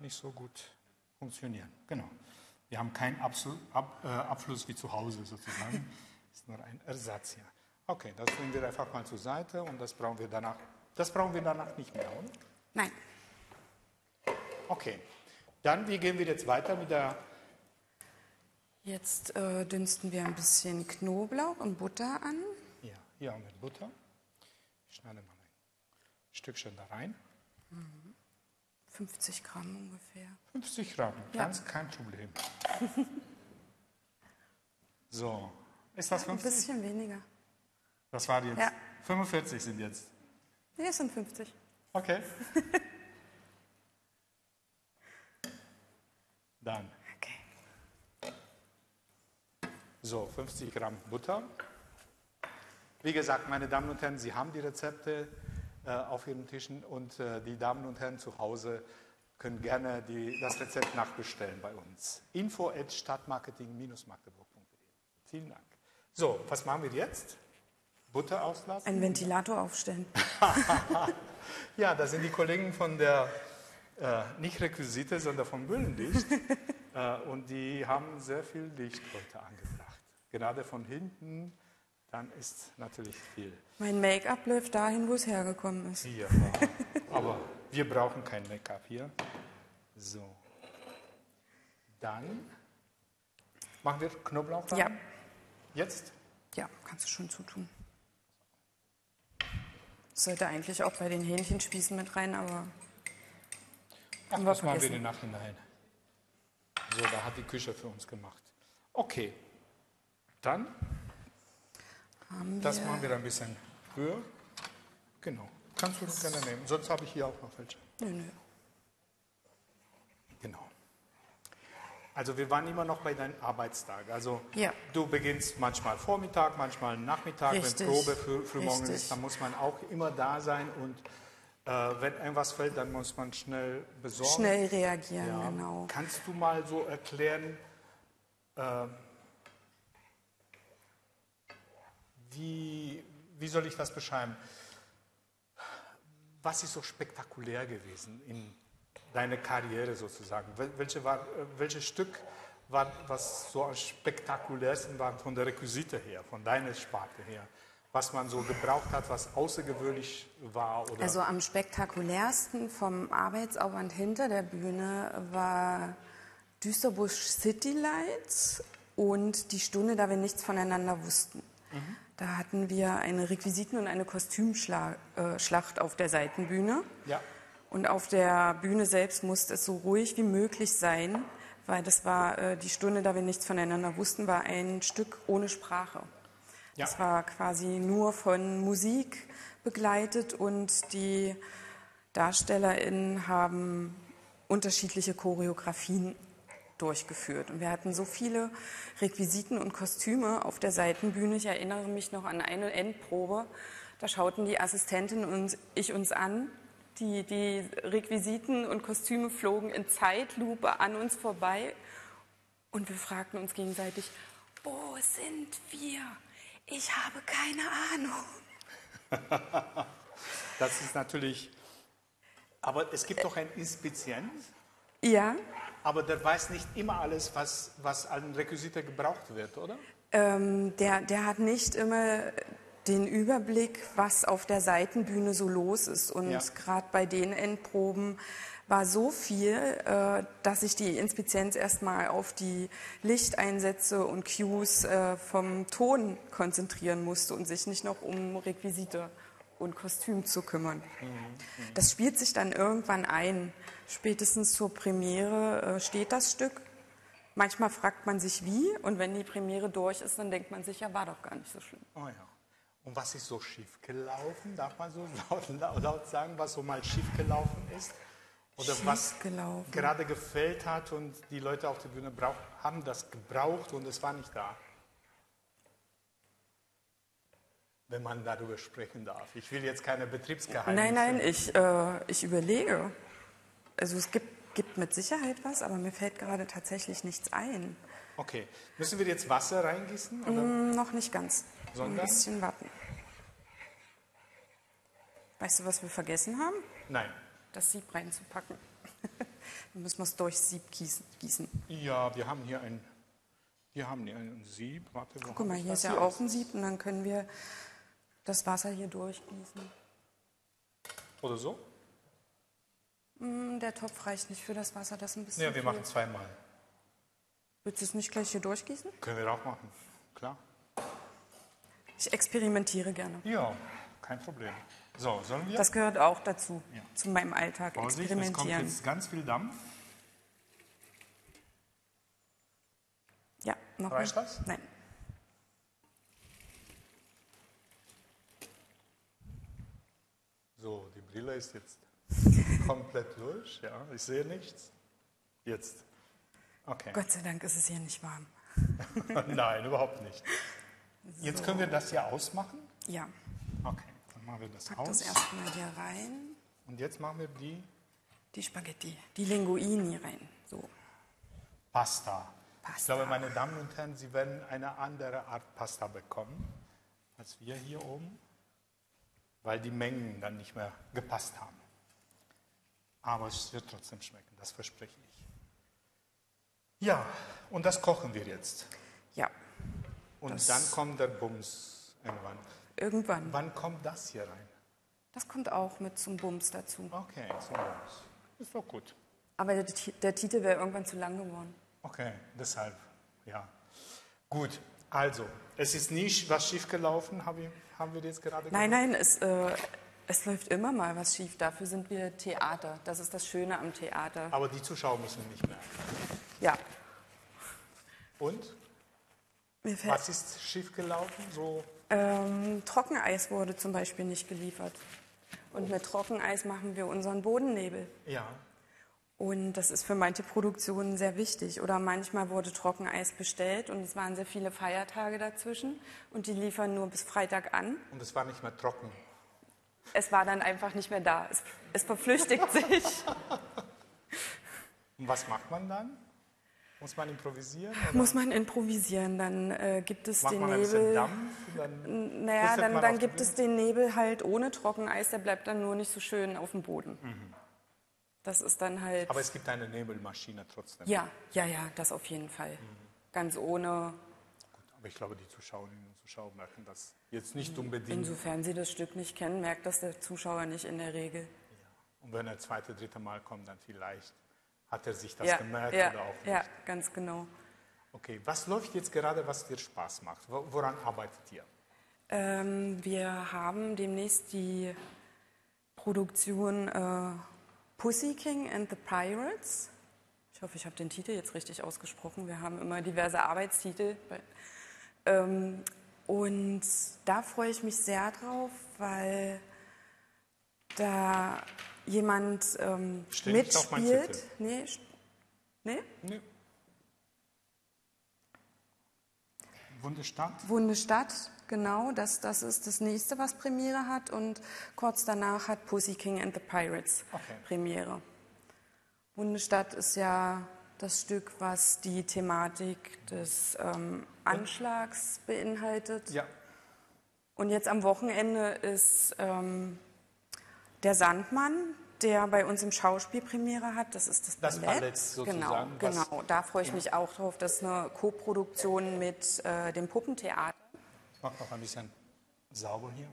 nicht so gut funktionieren. Genau. Wir haben keinen Abfluss wie zu Hause sozusagen. Das ist nur ein Ersatz hier. Okay, das nehmen wir einfach mal zur Seite und das brauchen wir danach. Das brauchen wir danach nicht mehr, oder? Nein. Okay. Dann, wie gehen wir jetzt weiter mit der... Jetzt dünsten wir ein bisschen Knoblauch und Butter an. Ja, hier haben wir Butter. Ich schneide mal ein Stückchen da rein. 50 Gramm ungefähr. 50 Gramm, ganz kein Problem. So, ist das 50? Ein bisschen weniger. Das war jetzt. Ja. 45 sind jetzt. Nee, es sind 50. Okay. Dann. Okay. So, 50 Gramm Butter. Wie gesagt, meine Damen und Herren, Sie haben die Rezepte auf Ihren Tischen und die Damen und Herren zu Hause können gerne das Rezept nachbestellen bei uns. info@stadtmarketing-magdeburg.de. Vielen Dank. So, was machen wir jetzt? Butter auslassen? Einen Ventilator aufstellen. Ja, da sind die Kollegen von der, nicht Requisite, sondern vom Bühnenlicht. Und die haben sehr viel Licht heute angebracht. Gerade von hinten, dann ist natürlich viel. Mein Make-up läuft dahin, wo es hergekommen ist. Ja, aber wir brauchen kein Make-up hier. So. Dann machen wir Knoblauch rein? Ja. Jetzt? Ja, kannst du schon zutun. Das sollte eigentlich auch bei den Hähnchenspießen mit rein, aber Ach, das machen wir im Nachhinein. So, da hat die Küche für uns gemacht. Okay. Dann, das machen wir ein bisschen höher. Genau. Kannst du das gerne nehmen. Sonst habe ich hier auch noch welche. Nö. Genau. Also wir waren immer noch bei deinem Arbeitstag. Also Ja. du beginnst manchmal Vormittag, manchmal Nachmittag, Richtig. wenn Probe frühmorgen Richtig. ist, dann muss man auch immer da sein und wenn irgendwas fällt, dann muss man schnell besorgen. Schnell reagieren, Ja. genau. Kannst du mal so erklären, wie soll ich das beschreiben? Was ist so spektakulär gewesen in deiner Karriere sozusagen? Welches Stück war, was so am spektakulärsten war von der Requisite her, von deiner Sparte her? Was man so gebraucht hat, was außergewöhnlich war? Oder? Also am spektakulärsten vom Arbeitsaufwand hinter der Bühne war Düsterbusch City Lights und die Stunde, da wir nichts voneinander wussten. Da hatten wir eine Requisiten- und eine Kostümschlacht auf der Seitenbühne. Ja. Und auf der Bühne selbst musste es so ruhig wie möglich sein, weil das war die Stunde, da wir nichts voneinander wussten, war ein Stück ohne Sprache. Ja. Das war quasi nur von Musik begleitet und die DarstellerInnen haben unterschiedliche Choreografien durchgeführt. Und wir hatten so viele Requisiten und Kostüme auf der Seitenbühne. Ich erinnere mich noch an eine Endprobe. Da schauten die Assistentin und ich uns an. Die Requisiten und Kostüme flogen in Zeitlupe an uns vorbei. Und wir fragten uns gegenseitig, wo sind wir? Ich habe keine Ahnung. Das ist natürlich... Aber es gibt doch einen Inspizient. Ja. Aber der weiß nicht immer alles, was an Requisite gebraucht wird, oder? Der hat nicht immer den Überblick, was auf der Seitenbühne so los ist. Und Ja. gerade bei den Endproben war so viel, dass sich die Inspizienz erstmal auf die Lichteinsätze und Cues vom Ton konzentrieren musste und sich nicht noch um Requisite und Kostüm zu kümmern. Das spielt sich dann irgendwann ein. Spätestens zur Premiere steht das Stück. Manchmal fragt man sich wie und wenn die Premiere durch ist, dann denkt man sich, ja, war doch gar nicht so schlimm. Oh ja. Und was ist so schief gelaufen? Darf man so laut sagen, was so mal schief gelaufen ist? Oder was Schiefgelaufen. gerade gefällt hat und die Leute auf der Bühne haben das gebraucht und es war nicht da? Wenn man darüber sprechen darf. Ich will jetzt keine Betriebsgeheimnisse. Nein, ich überlege. Also es gibt mit Sicherheit was, aber mir fällt gerade tatsächlich nichts ein. Okay. Müssen wir jetzt Wasser reingießen? Oder? Noch nicht ganz. Sondern? Ein bisschen warten. Weißt du, was wir vergessen haben? Nein. Das Sieb reinzupacken. Dann müssen wir es durch Sieb gießen. Ja, wir haben hier ein Sieb. Warte, wo Guck haben mal, wir hier das? ist ja auch ein Sieb und dann können wir das Wasser hier durchgießen. Oder so? Der Topf reicht nicht für das Wasser, das ist ein bisschen Ja, wir viel. machen zweimal. Willst du es nicht gleich hier durchgießen? Können wir auch machen, klar. Ich experimentiere gerne. Ja, kein Problem. So, sollen wir? Das gehört auch dazu, Ja. zu meinem Alltag, Vorsicht, es kommt experimentieren. jetzt ganz viel Dampf. Ja, noch Reicht mal. das? Nein. So, die Brille ist jetzt komplett durch. Ja, ich sehe nichts. Jetzt. Okay. Gott sei Dank ist es hier nicht warm. Nein, überhaupt nicht. Jetzt können wir das hier ausmachen. Ja, Okay, dann machen wir das pack aus. das erstmal hier rein. Und jetzt machen wir die Die Spaghetti, die Linguini rein. So. Pasta. Pasta. Ich glaube, meine Damen und Herren, Sie werden eine andere Art Pasta bekommen, als wir hier oben, weil die Mengen dann nicht mehr gepasst haben. Aber es wird trotzdem schmecken, das verspreche ich. Ja, und das kochen wir jetzt. Ja, Und dann kommt der Bums irgendwann. irgendwann. Wann kommt das hier rein? Das kommt auch mit zum Bums dazu. Okay, so Bums. Ist doch gut. Aber der Titel wäre irgendwann zu lang geworden. Okay, deshalb, ja. Gut, also, es ist nicht was schiefgelaufen, haben wir jetzt gerade Nein, gehört? nein, es läuft immer mal was schief. Dafür sind wir Theater. Das ist das Schöne am Theater. Aber die Zuschauer müssen nicht mehr. Ja. Und? Mir fällt, Was ist schiefgelaufen? So, Trockeneis wurde zum Beispiel nicht geliefert. Und mit Trockeneis machen wir unseren Bodennebel. ja. Und das ist für manche Produktionen sehr wichtig. Oder manchmal wurde Trockeneis bestellt und es waren sehr viele Feiertage dazwischen und die liefern nur bis Freitag an. Und es war nicht mehr trocken. Es war dann einfach nicht mehr da. Es verflüchtigt sich. Und was macht man dann? Muss man improvisieren? Oder Muss man improvisieren. Dann gibt es macht den man ein bisschen Nebel. Dampf? Und dann Naja, pustet man dann auf gibt die es den Nebel halt ohne Trockeneis. Der bleibt dann nur nicht so schön auf dem Boden. Das ist dann halt. Aber es gibt eine Nebelmaschine trotzdem. Ja, das auf jeden Fall. Ganz ohne. Aber ich glaube, die Zuschauerinnen und Zuschauer merken das jetzt nicht unbedingt. Insofern sie das Stück nicht kennen, merkt das der Zuschauer nicht in der Regel. Und wenn er zweite, dritte Mal kommt, dann vielleicht hat er sich das gemerkt oder auch nicht. Ja, ganz genau. Okay, was läuft jetzt gerade, was dir Spaß macht? Woran arbeitet ihr? Wir haben demnächst die Produktion Pussy King and the Pirates. Ich hoffe, ich habe den Titel jetzt richtig ausgesprochen. Wir haben immer diverse Arbeitstitel. Und da freue ich mich sehr drauf, weil da jemand Steht nicht auf meinem mitspielt. Zettel. Nee? Nee. Wunderstadt? Wunderstadt, genau. Das ist das nächste, was Premiere hat. Und kurz danach hat Pussy King and the Pirates Okay. Premiere. Wunderstadt ist ja das Stück, was die Thematik des Anschlags beinhaltet. Ja. Und jetzt am Wochenende ist der Sandmann, der bei uns im Schauspiel Premiere hat. Das ist das Ballett sozusagen. Genau. Da freue ich mich auch drauf. Das ist eine Koproduktion mit dem Puppentheater. Ich mache noch ein bisschen sauber hier.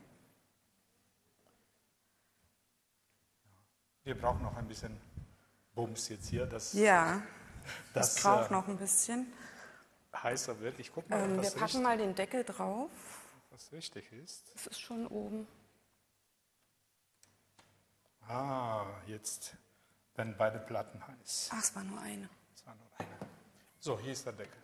Wir brauchen noch ein bisschen Bums jetzt hier. Das braucht noch ein bisschen. heißer wird. Ich gucke mal, Wir packen mal den Deckel drauf. was richtig ist. Das ist schon oben. Jetzt werden beide Platten heiß. Ach, es war nur eine. Das war nur eine. So, hier ist der Deckel.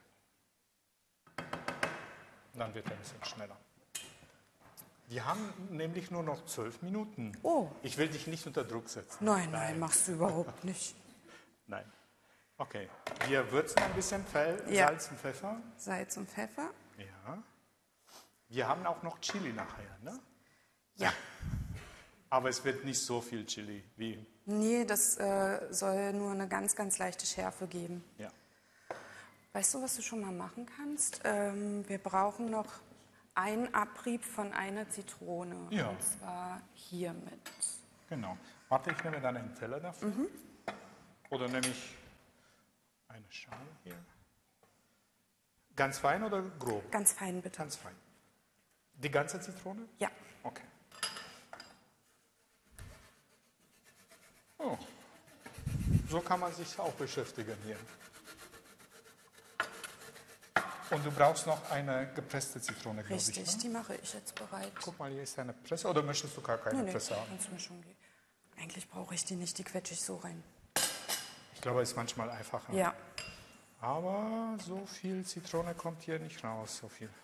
Dann wird er ein bisschen schneller. Wir haben nämlich nur noch 12 Minuten. Oh. Ich will dich nicht unter Druck setzen. Nein, machst du überhaupt nicht. Nein. Okay. Wir würzen ein bisschen Ja. Salz und Pfeffer. Salz und Pfeffer. Ja. Wir haben auch noch Chili nachher, ne? Ja. Aber es wird nicht so viel Chili wie. Nee, das soll nur eine ganz, ganz leichte Schärfe geben. Ja. Weißt du, was du schon mal machen kannst? Wir brauchen noch einen Abrieb von einer Zitrone. Ja. Und zwar hiermit. Genau. Warte, ich nehme dann einen Teller dafür. Oder nehme ich eine Schale hier. Ganz fein oder grob? Ganz fein, bitte. Ganz fein. Die ganze Zitrone? Ja. Okay. Oh. So kann man sich auch beschäftigen hier. Und du brauchst noch eine gepresste Zitrone, glaube ich. Richtig, Ne? die mache ich jetzt bereit. Guck mal, hier ist eine Presse. Oder möchtest du gar keine Nee, Presse haben? kannst du mir schon geben. Eigentlich brauche ich die nicht, die quetsche ich so rein. Ich glaube, es ist manchmal einfacher. Ja. Aber so viel Zitrone kommt hier nicht raus, so viel.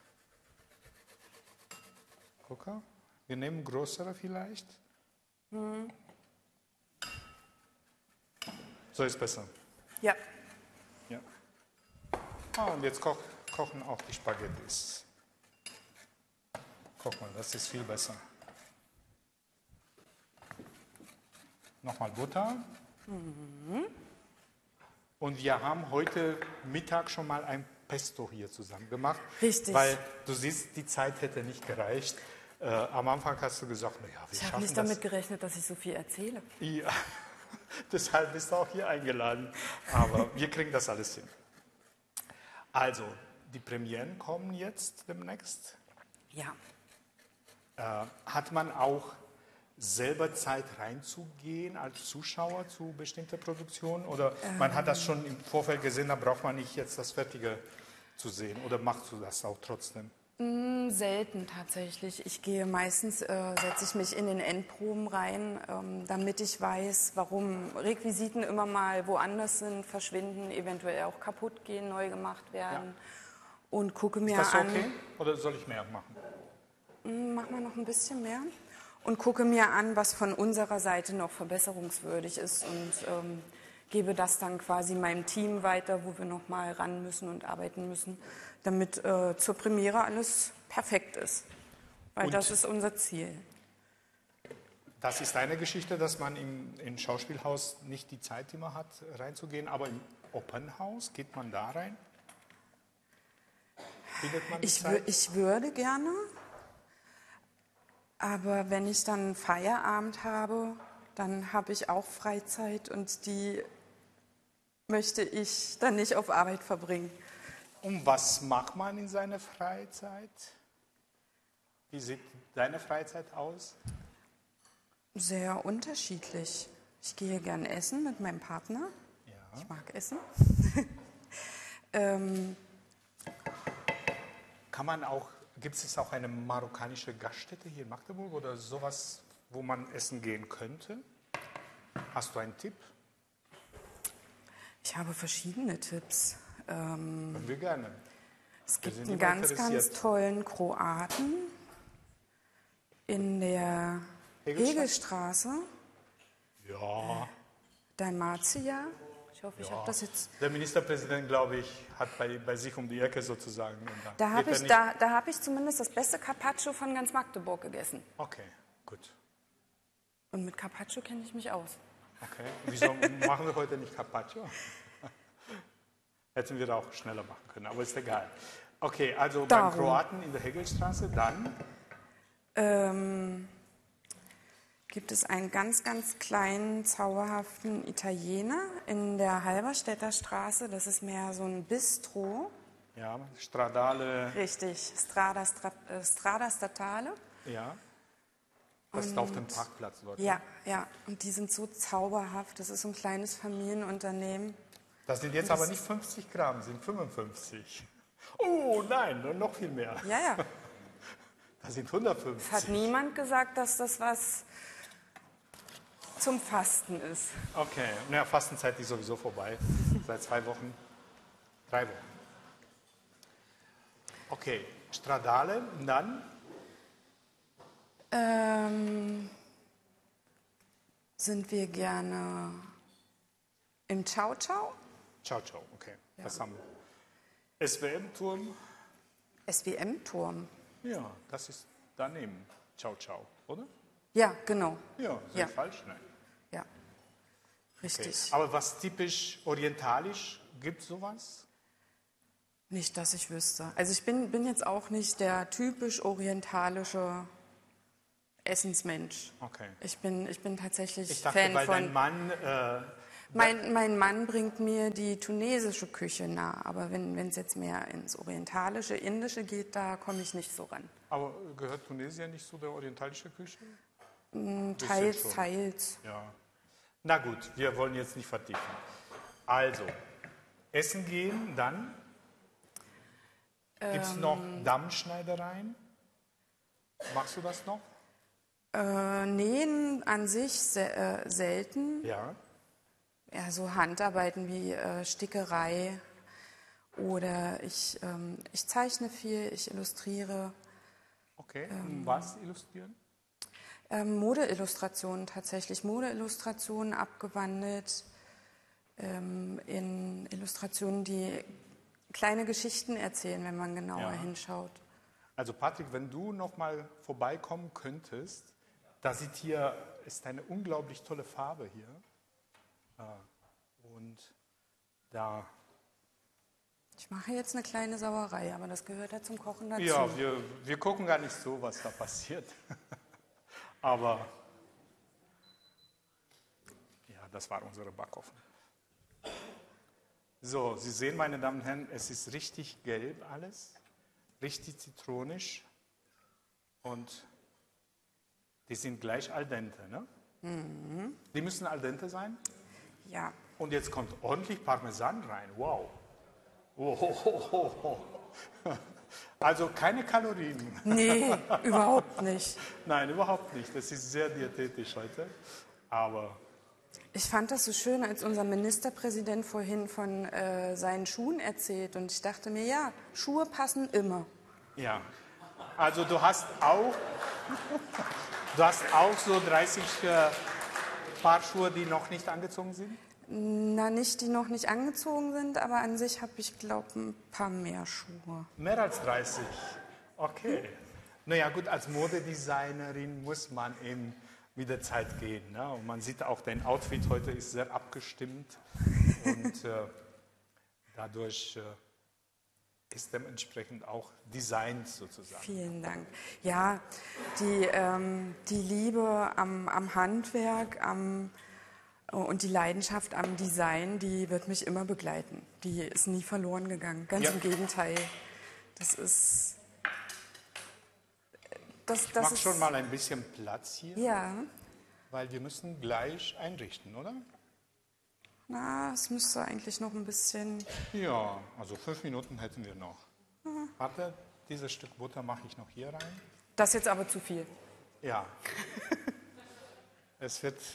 Guck mal, wir nehmen größere vielleicht. So ist besser. Ja. Ja. Und jetzt kochen auch die Spaghettis. Guck mal, das ist viel besser. Nochmal Butter. Und wir haben heute Mittag schon mal ein Pesto hier zusammen gemacht. Richtig. Weil du siehst, die Zeit hätte nicht gereicht. Am Anfang hast du gesagt, naja, wir Ich habe schaffen nicht das. damit gerechnet, dass ich so viel erzähle. Ja, deshalb bist du auch hier eingeladen. Aber wir kriegen das alles hin. Also, die Premieren kommen jetzt demnächst. Ja. Hat man auch selber Zeit reinzugehen als Zuschauer zu bestimmten Produktionen? Oder man hat das schon im Vorfeld gesehen, da braucht man nicht jetzt das Fertige zu sehen? Oder machst du das auch trotzdem? Selten tatsächlich. Ich gehe meistens, setze ich mich in den Endproben rein, damit ich weiß, warum Requisiten immer mal woanders sind, verschwinden, eventuell auch kaputt gehen, neu gemacht werden. Ja. Und gucke mir Ist das an. okay? Oder soll ich mehr machen? Mach mal noch ein bisschen mehr. Und gucke mir an, was von unserer Seite noch verbesserungswürdig ist und gebe das dann quasi meinem Team weiter, wo wir noch mal ran müssen und arbeiten müssen, damit zur Premiere alles perfekt ist. Weil das ist unser Ziel. Das ist eine Geschichte, dass man im Schauspielhaus nicht die Zeit immer hat, reinzugehen, aber im Opernhaus, geht man da rein? Findet man die Zeit? Ich würde gerne, aber wenn ich dann Feierabend habe, dann habe ich auch Freizeit und die möchte ich dann nicht auf Arbeit verbringen. Und was macht man in seiner Freizeit? Wie sieht deine Freizeit aus? Sehr unterschiedlich. Ich gehe gern essen mit meinem Partner. Ja. Ich mag Essen. Kann man auch, gibt es auch eine marokkanische Gaststätte hier in Magdeburg oder sowas, wo man essen gehen könnte? Hast du einen Tipp? Ich habe verschiedene Tipps. Können wir gerne. Es gibt einen ganz, ganz tollen Kroaten in der Hegelstraße. Ja. Dalmatia. Ich hoffe, ich habe das jetzt. Der Ministerpräsident, glaube ich, hat bei sich um die Ecke sozusagen. Da habe ich zumindest das beste Carpaccio von ganz Magdeburg gegessen. Okay, gut. Und mit Carpaccio kenne ich mich aus. Okay, wieso machen wir heute nicht Carpaccio? Hätten wir da auch schneller machen können, aber ist egal. Okay, also beim Kroaten in der Hegelstraße, dann? Gibt es einen ganz, ganz kleinen, zauberhaften Italiener in der Halberstädter Straße. Das ist mehr so ein Bistro. Ja, Stradale. Richtig, Strada Statale. Ja. Das ist auf dem Parkplatz dort. Ja, ja. Und die sind so zauberhaft. Das ist so ein kleines Familienunternehmen. Das sind jetzt aber nicht 50 Gramm, sind 55. Oh nein, noch viel mehr. Ja, ja. Das sind 150. Es hat niemand gesagt, dass das was zum Fasten ist. Okay, naja, Fastenzeit ist sowieso vorbei. Seit 2 Wochen, 3 Wochen. Okay, Stradale, und dann? Sind wir gerne im Ciao Ciao? Ciao Ciao, okay. Ja. Das haben wir. SWM-Turm? SWM-Turm. Ja, das ist daneben. Ciao Ciao, oder? Ja, genau. Ja, ja. Falsch? Nein. Ja, richtig. Okay. Aber was typisch orientalisch, gibt es sowas? Nicht, dass ich wüsste. Also ich bin jetzt auch nicht der typisch orientalische Essensmensch. Okay. Ich bin tatsächlich ich dachte, Fan weil von... dein Mann Mein Mann bringt mir die tunesische Küche nah, aber wenn es jetzt mehr ins orientalische, indische geht, da komme ich nicht so ran. Aber gehört Tunesien nicht zu der orientalischen Küche? Teils, schon. teils. Ja. Na gut, wir wollen jetzt nicht vertiefen. Also, essen gehen, dann gibt es noch Dammschneidereien. Machst du das noch? Nähen an sich selten. Ja. Ja, so Handarbeiten wie Stickerei oder ich zeichne viel, ich illustriere. Okay, was illustrieren? Modeillustrationen tatsächlich, Modeillustrationen abgewandelt in Illustrationen, die kleine Geschichten erzählen, wenn man genauer hinschaut. Also Patrick, wenn du noch mal vorbeikommen könntest, ist eine unglaublich tolle Farbe hier. Und da... Ich mache jetzt eine kleine Sauerei, aber das gehört ja zum Kochen dazu. Ja, wir gucken gar nicht so, was da passiert. Aber ja, das war unsere Backofen. So, Sie sehen, meine Damen und Herren, es ist richtig gelb alles, richtig zitronisch und die sind gleich al dente, ne? Mhm. Die müssen al dente sein? Ja. Und jetzt kommt ordentlich Parmesan rein, wow. Oh. Also keine Kalorien. Nee, überhaupt nicht. Nein, überhaupt nicht. Das ist sehr diätetisch heute. Aber ich fand das so schön, als unser Ministerpräsident vorhin von seinen Schuhen erzählt. Und ich dachte mir, ja, Schuhe passen immer. ja, also du hast auch so 30 Paar Schuhe, die noch nicht angezogen sind? Na, nicht die noch nicht angezogen sind, aber an sich habe ich, glaube ich, ein paar mehr Schuhe. Mehr als 30? Okay. Naja gut, als Modedesignerin muss man eben mit der Zeit gehen. Ne? Und man sieht auch, dein Outfit heute ist sehr abgestimmt. Und dadurch ist dementsprechend auch designt sozusagen. Vielen Dank. Ja, die Liebe am Handwerk, und die Leidenschaft am Design, die wird mich immer begleiten. Die ist nie verloren gegangen. Ganz im Gegenteil. Das ist... Ich mache schon mal ein bisschen Platz hier. Ja. Weil wir müssen gleich einrichten, oder? Na, es müsste eigentlich noch ein bisschen... Ja, also 5 Minuten hätten wir noch. Warte, dieses Stück Butter mache ich noch hier rein. Das ist jetzt aber zu viel. Ja. Es wird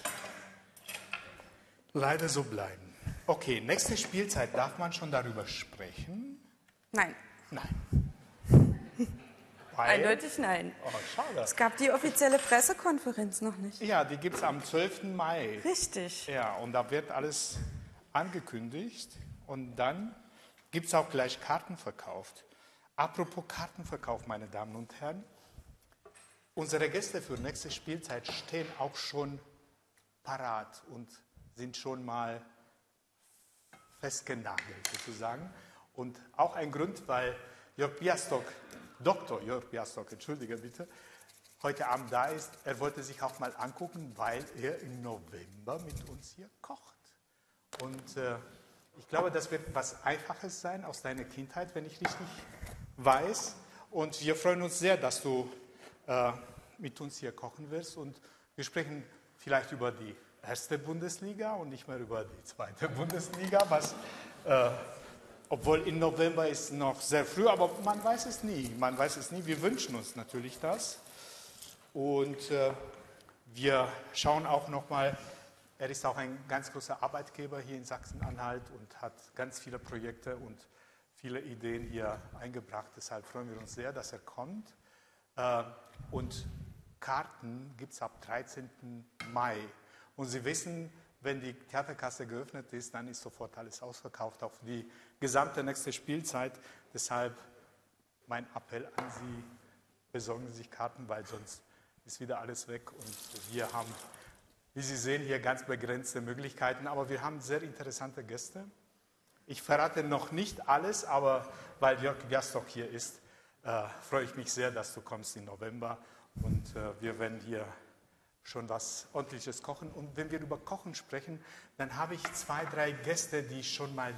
leider so bleiben. Okay, nächste Spielzeit. Darf man schon darüber sprechen? Nein. Nein. Weil? Eindeutig nein. Oh, schade. Es gab die offizielle Pressekonferenz noch nicht. Ja, die gibt es am 12. Mai. Richtig. Ja, und da wird alles angekündigt. Und dann gibt es auch gleich Karten verkauft. Apropos Kartenverkauf, meine Damen und Herren. Unsere Gäste für nächste Spielzeit stehen auch schon parat und sind schon mal festgenagelt sozusagen. Und auch ein Grund, weil Jörg Biastok, Dr. Jörg Biastok, entschuldige bitte, heute Abend da ist. Er wollte sich auch mal angucken, weil er im November mit uns hier kocht. Und ich glaube, das wird was Einfaches sein aus deiner Kindheit, wenn ich richtig weiß. Und wir freuen uns sehr, dass du mit uns hier kochen wirst. Und wir sprechen vielleicht über die erste Bundesliga und nicht mehr über die zweite Bundesliga, was, obwohl im November ist noch sehr früh, aber man weiß es nie. Man weiß es nie. Wir wünschen uns natürlich das. Und wir schauen auch nochmal, er ist auch ein ganz großer Arbeitgeber hier in Sachsen-Anhalt und hat ganz viele Projekte und viele Ideen hier eingebracht. Deshalb freuen wir uns sehr, dass er kommt. Und Karten gibt es ab 13. Mai. Und Sie wissen, wenn die Theaterkasse geöffnet ist, dann ist sofort alles ausverkauft auf die gesamte nächste Spielzeit. Deshalb mein Appell an Sie, besorgen Sie sich Karten, weil sonst ist wieder alles weg. Und wir haben, wie Sie sehen, hier ganz begrenzte Möglichkeiten. Aber wir haben sehr interessante Gäste. Ich verrate noch nicht alles, aber weil Jörg Biastok hier ist, freue ich mich sehr, dass du kommst im November. Und wir werden hier schon was Ordentliches kochen. Und wenn wir über Kochen sprechen, dann habe ich 2, 3 Gäste, die ich schon mal